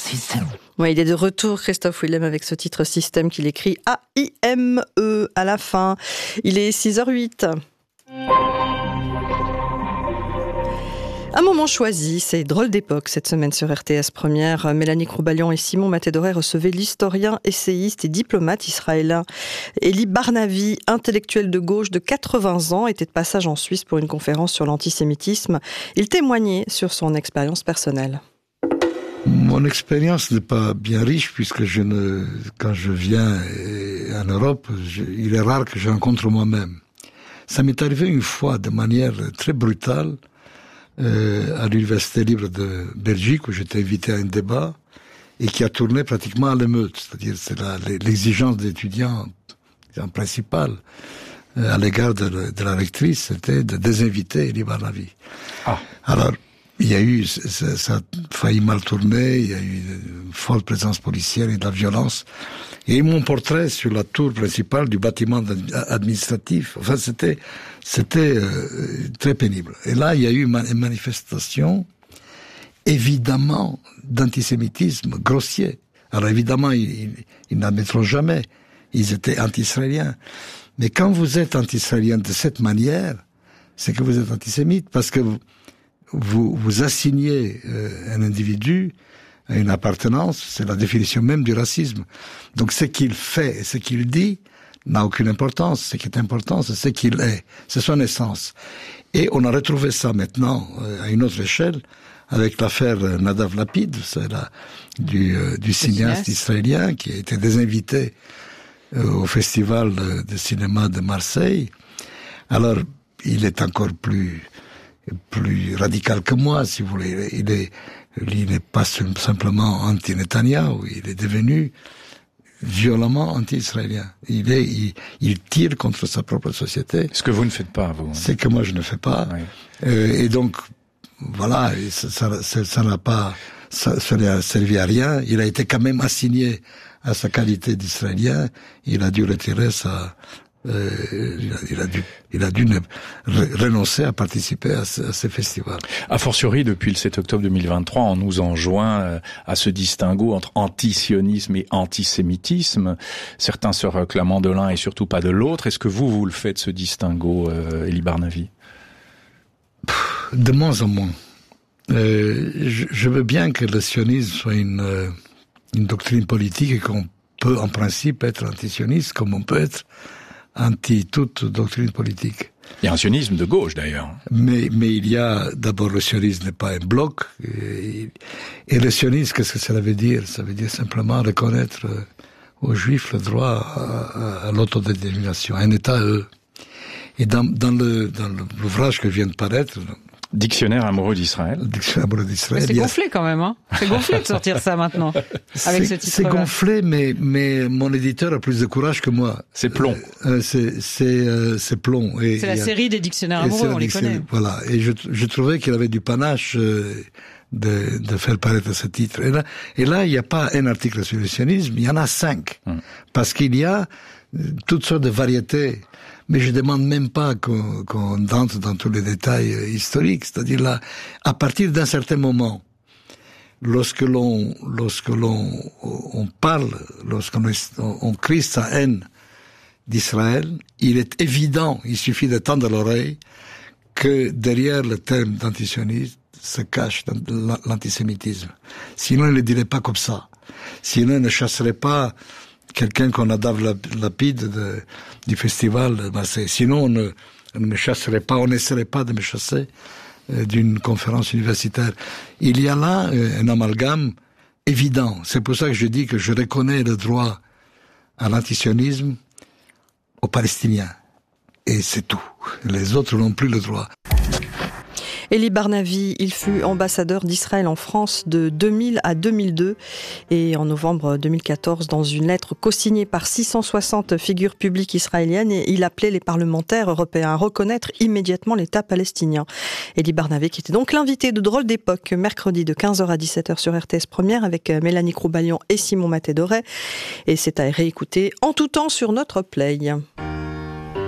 Oui, il est de retour, Christophe Willem, avec ce titre Système qu'il écrit A-I-M-E à la fin. Il est 6h08. Un moment choisi, c'est Drôle d'époque cette semaine sur RTS Première. Mélanie Croubalian et Simon Matédoré recevaient l'historien, essayiste et diplomate israélien Elie Barnavi, intellectuel de gauche de 80 ans, était de passage en Suisse pour une conférence sur l'antisémitisme. Il témoignait sur son expérience personnelle. Mon expérience n'est pas bien riche puisque quand je viens en Europe, il est rare que je rencontre moi-même. Ça m'est arrivé une fois de manière très brutale à l'Université libre de Belgique où j'étais invité à un débat et qui a tourné pratiquement à l'émeute. C'est-à-dire c'est l'exigence des étudiants en principal à l'égard de la rectrice, c'était de désinviter Elie Barnavi. Alors, il y a eu, ça a failli mal tourner, il y a eu une forte présence policière et de la violence. Et mon portrait sur la tour principale du bâtiment administratif, enfin c'était très pénible. Et là, il y a eu une manifestation, évidemment, d'antisémitisme grossier. Alors évidemment, ils n'admettront jamais. Ils étaient anti-israéliens. Mais quand vous êtes anti-israélien de cette manière, c'est que vous êtes antisémite, parce que vous assignez un individu à une appartenance, c'est la définition même du racisme. Donc ce qu'il fait et ce qu'il dit n'a aucune importance. Ce qui est important, c'est ce qu'il est, c'est son essence. Et on a retrouvé ça maintenant à une autre échelle avec l'affaire Nadav Lapid, c'est du cinéaste israélien qui a été désinvité au festival de cinéma de Marseille. Alors, il est encore plus radical que moi, si vous voulez. Il n'est pas simplement anti-Netanyahou, il est devenu violemment anti-israélien. Il tire contre sa propre société. Ce que vous ne faites pas, vous. C'est que moi je ne fais pas. Oui. Et donc, voilà, ça n'a servi à rien. Il a été quand même assigné à sa qualité d'Israélien. Il a dû retirer il a dû renoncer à participer à ces festivals. A fortiori, depuis le 7 octobre 2023, on nous enjoint à ce distinguo entre antisionisme et antisémitisme, certains se réclamant de l'un et surtout pas de l'autre. Est-ce que vous le faites, ce distinguo, Elie Barnavi? De moins en moins. Je veux bien que le sionisme soit une doctrine politique et qu'on peut en principe être antisioniste comme on peut être anti toute doctrine politique. Il y a un sionisme de gauche d'ailleurs. Mais il y a d'abord le sionisme n'est pas un bloc. Et le sionisme, qu'est-ce que ça veut dire? Ça veut dire simplement reconnaître aux Juifs le droit à l'autodétermination, à un État à eux. Et dans l'ouvrage que vient de paraître, Dictionnaire amoureux d'Israël. Dictionnaire amoureux d'Israël. C'est gonflé quand même, hein. C'est gonflé de sortir ça maintenant, avec ce titre-là. C'est gonflé, mais mon éditeur a plus de courage que moi. C'est plomb. C'est plomb. C'est la série des dictionnaires amoureux, on les connaît. Voilà. Et je trouvais qu'il avait du panache de faire paraître ce titre. Et là, il n'y a pas un article sur le sionisme, il y en a 5. Parce qu'il y a toutes sortes de variétés. Mais je demande même pas qu'on entre dans tous les détails historiques. C'est-à-dire là, à partir d'un certain moment, lorsque l'on parle, lorsqu'on crie sa haine d'Israël, il est évident, il suffit de tendre l'oreille, que derrière le terme d'antisionisme se cache l'antisémitisme. Sinon, il ne le dirait pas comme ça. Sinon, il ne chasserait pas quelqu'un qu'on a Lapide du festival de Marseille. Sinon, on ne me chasserait pas, on n'essaierait pas de me chasser d'une conférence universitaire. Il y a là un amalgame évident. C'est pour ça que je dis que je reconnais le droit à l'antisionisme aux Palestiniens. Et c'est tout. Les autres n'ont plus le droit. Elie Barnavi, il fut ambassadeur d'Israël en France de 2000 à 2002 et en novembre 2014, dans une lettre co-signée par 660 figures publiques israéliennes, il appelait les parlementaires européens à reconnaître immédiatement l'État palestinien. Elie Barnavi qui était donc l'invité de Drôle d'époque, mercredi de 15h à 17h sur RTS Première avec Mélanie Croubalian et Simon Matédoré. Et c'est à réécouter en tout temps sur notre Play.